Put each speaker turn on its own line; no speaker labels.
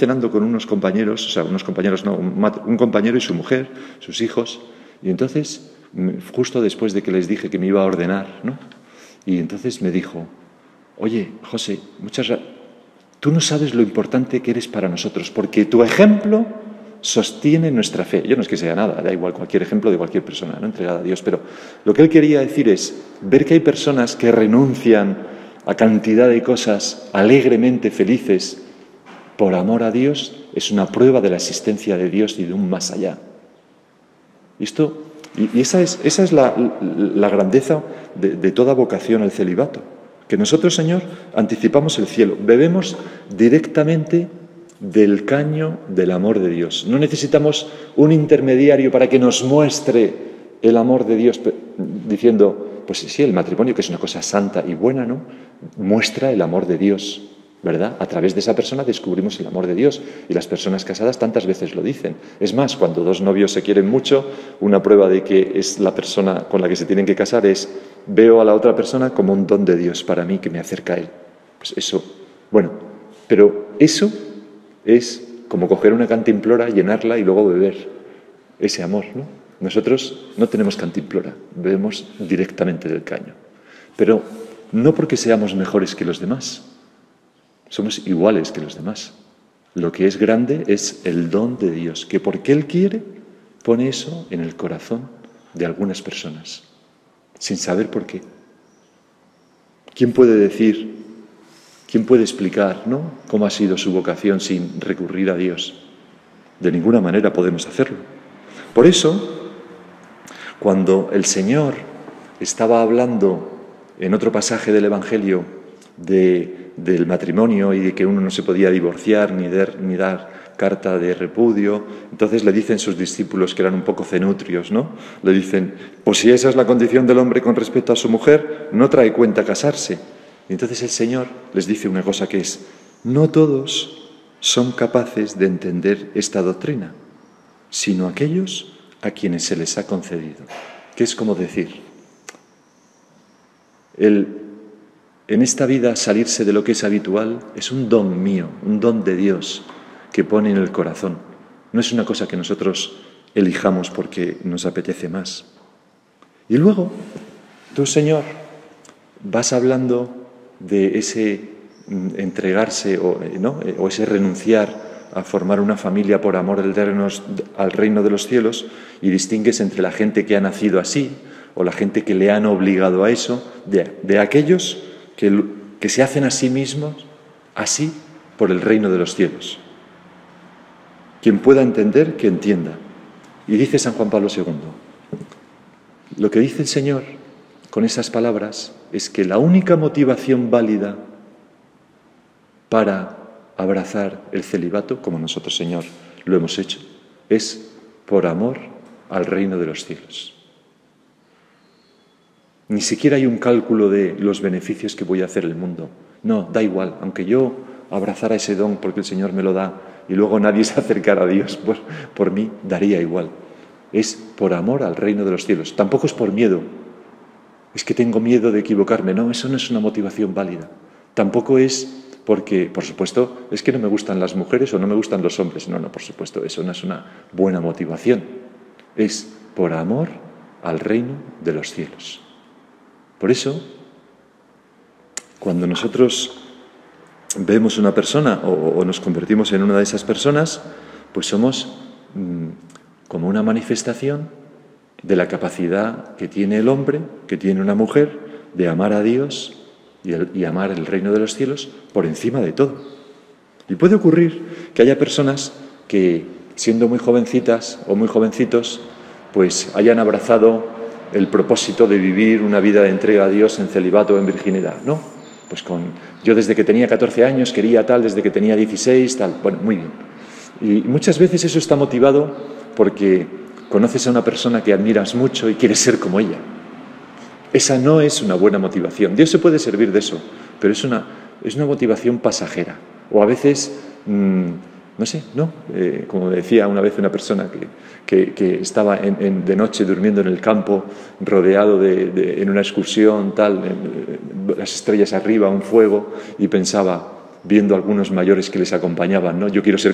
cenando con unos compañeros, o sea, unos compañeros no, un compañero y su mujer, sus hijos, y entonces, justo después de que les dije que me iba a ordenar, ¿no? Y entonces me dijo, oye, José, tú no sabes lo importante que eres para nosotros, porque tu ejemplo sostiene nuestra fe. Yo no es que sea nada, da igual cualquier ejemplo de cualquier persona, ¿no?, entregada a Dios, pero lo que él quería decir es ver que hay personas que renuncian a cantidad de cosas alegremente felices por amor a Dios, es una prueba de la existencia de Dios y de un más allá. Y esa es la grandeza de toda vocación al celibato. Que nosotros, Señor, anticipamos el cielo, bebemos directamente del caño del amor de Dios. No necesitamos un intermediario para que nos muestre el amor de Dios, diciendo, pues sí, el matrimonio, que es una cosa santa y buena, ¿no?, muestra el amor de Dios, ¿verdad? A través de esa persona descubrimos el amor de Dios, y las personas casadas tantas veces lo dicen. Es más, cuando dos novios se quieren mucho, una prueba de que es la persona con la que se tienen que casar es: veo a la otra persona como un don de Dios para mí que me acerca a Él. Pues eso, bueno, pero eso es como coger una cantimplora, llenarla y luego beber ese amor, ¿no? Nosotros no tenemos cantimplora, bebemos directamente del caño. Pero no porque seamos mejores que los demás, somos iguales que los demás. Lo que es grande es el don de Dios, que porque Él quiere, pone eso en el corazón de algunas personas, sin saber por qué. ¿Quién puede decir, quién puede explicar, ¿no?, cómo ha sido su vocación sin recurrir a Dios? De ninguna manera podemos hacerlo. Por eso, cuando el Señor estaba hablando en otro pasaje del Evangelio del matrimonio y de que uno no se podía divorciar ni dar carta de repudio, entonces le dicen sus discípulos, que eran un poco cenutrios, ¿no?, le dicen, pues si esa es la condición del hombre con respecto a su mujer, no trae cuenta casarse. Y entonces el Señor les dice una cosa, que es: no todos son capaces de entender esta doctrina, sino aquellos a quienes se les ha concedido. Que es como decir, en esta vida salirse de lo que es habitual es un don mío, un don de Dios que pone en el corazón. No es una cosa que nosotros elijamos porque nos apetece más. Y luego, tú, Señor, vas hablando de ese entregarse o ese renunciar a formar una familia por amor al reino de los cielos, y distingues entre la gente que ha nacido así o la gente que le han obligado a eso, de aquellos que se hacen a sí mismos así por el reino de los cielos. Quien pueda entender, que entienda. Y dice San Juan Pablo II, lo que dice el Señor con esas palabras es que la única motivación válida para abrazar el celibato, como nosotros, Señor, lo hemos hecho, es por amor al reino de los cielos. Ni siquiera hay un cálculo de los beneficios que voy a hacer el mundo. No, da igual, aunque yo abrazara ese don porque el Señor me lo da y luego nadie se acercara a Dios por mí, daría igual. Es por amor al reino de los cielos. Tampoco es por miedo. Es que tengo miedo de equivocarme. No, eso no es una motivación válida. Tampoco es porque, por supuesto, es que no me gustan las mujeres o no me gustan los hombres. No, por supuesto, eso no es una buena motivación. Es por amor al reino de los cielos. Por eso, cuando nosotros vemos una persona o nos convertimos en una de esas personas, pues somos como una manifestación de la capacidad que tiene el hombre, que tiene una mujer, de amar a Dios y amar el reino de los cielos por encima de todo. Y puede ocurrir que haya personas que, siendo muy jovencitas o muy jovencitos, pues hayan abrazado el propósito de vivir una vida de entrega a Dios en celibato o en virginidad, ¿no? Pues yo desde que tenía 14 años quería tal, desde que tenía 16, tal. Bueno, muy bien. Y muchas veces eso está motivado porque conoces a una persona que admiras mucho y quieres ser como ella. Esa no es una buena motivación. Dios se puede servir de eso, pero es una motivación pasajera. O a veces, no sé, ¿no? Como decía una vez una persona que estaba de noche durmiendo en el campo, rodeado en una excursión, tal, las estrellas arriba, un fuego, y pensaba, viendo a algunos mayores que les acompañaban, ¿no? Yo quiero ser